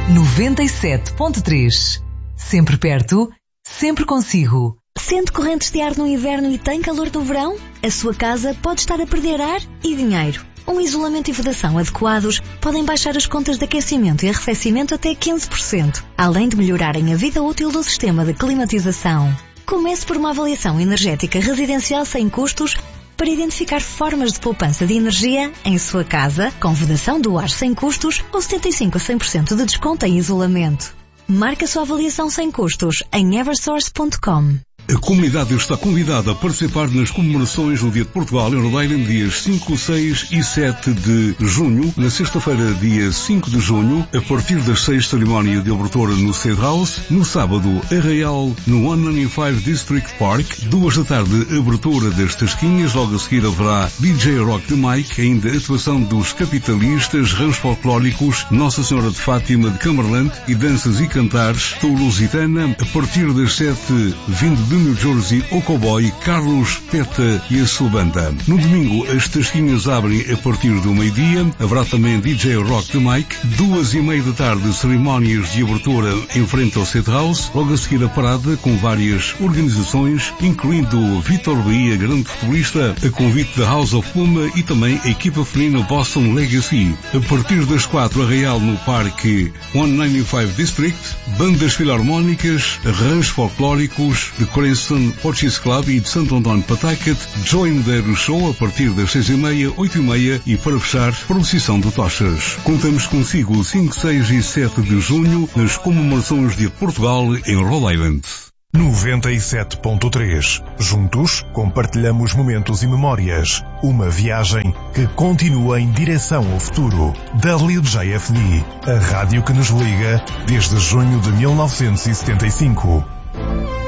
97.3. Sempre perto, sempre consigo. Sente correntes de ar no inverno e tem calor no verão? A sua casa pode estar a perder ar e dinheiro. Um isolamento e vedação adequados podem baixar as contas de aquecimento e arrefecimento até 15%, além de melhorarem a vida útil do sistema de climatização. Comece por uma avaliação energética residencial sem custos para identificar formas de poupança de energia em sua casa, com vedação do ar sem custos ou 75% a 100% de desconto em isolamento. Marque a sua avaliação sem custos em eversource.com. A comunidade está convidada a participar nas comemorações do Dia de Portugal em Rhode Island, dias 5, 6 e 7 de junho. Na sexta-feira, dia 5 de junho, a partir das 6, cerimónia de abertura no State House. No sábado, arraial no 195 District Park. 2 da tarde, abertura das tasquinhas. Logo a seguir haverá DJ Rock the Mike, ainda atuação dos Capitalistas, ramos folclóricos, Nossa Senhora de Fátima de Cumberland e danças e cantares lusitana. A partir das 7, vindo de New Jersey, o cowboy Carlos Peta e a sua banda. No domingo, as tasquinhas abrem a partir do meio-dia. Haverá também DJ Rock the Mike. 2:30 da tarde, cerimónias de abertura em frente ao State House. Logo a seguir a parada com várias organizações, incluindo Vitor Bahia, grande futebolista, a convite da House of Puma e também a equipa feminina Boston Legacy. A partir das 4, arraial no Parque 195 District, bandas filarmónicas, arranjos folclóricos de Corenson Portuguese Club e de Santo António Patacat, Join Their Show a partir das 6:30, 8:30 e para fechar, procissão de tochas. Contamos consigo 5, 6 e 7 de junho nas comemorações de Portugal em Rhode Island. 97.3. Juntos compartilhamos momentos e memórias. Uma viagem que continua em direção ao futuro. WJFD, a rádio que nos liga desde junho de 1975.